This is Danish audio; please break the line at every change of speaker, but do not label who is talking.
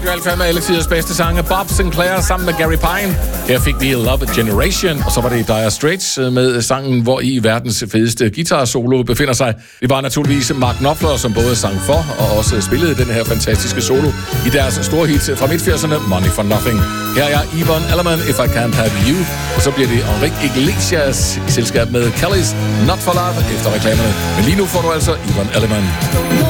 Alt fandme alle tiders bedste sange. Bob Sinclair sammen med Gary Pine. Her fik vi Love Generation, og så var det Dire Straits med sangen, hvor i verdens fedeste guitar-solo befinder sig. Det var naturligvis Mark Knopfler, som både sang for og også spillede den her fantastiske solo i deres store hit fra midt-80'erne, Money for Nothing. Her er Yvonne Elliman, If I Can't Have You, og så bliver det Enrique Iglesias i selskab med Kelly's Not For Love efter reklamerne. Men lige nu får du altså Yvonne Elliman.